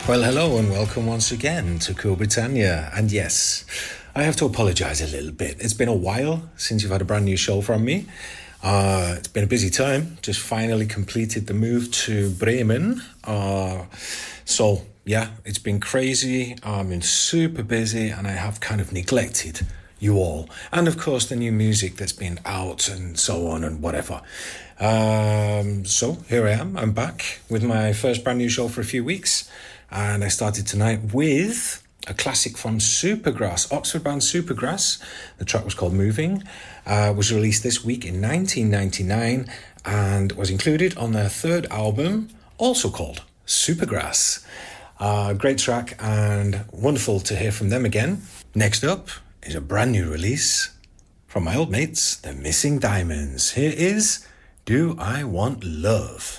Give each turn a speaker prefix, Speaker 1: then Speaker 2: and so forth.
Speaker 1: Well, hello and welcome once again to Cool Britannia. And yes, I have to apologize a little bit. It's been a while since you've had a brand new show from me. It's been a busy time. Just finally completed the move to Bremen. Yeah, it's been crazy. I've been super busy and I have kind of neglected you all. And of course, the new music that's been out and so on and whatever. So here I am. I'm back with my first brand new show for a few weeks. And I started tonight with a classic from Supergrass, Oxford band Supergrass. The track was called Moving. Was released this week in 1999 and was included on their third album, also called Supergrass. Great track and wonderful to hear from them again. Next up is a brand new release from my old mates, the Missing Diamonds. Here is Do I Want Love?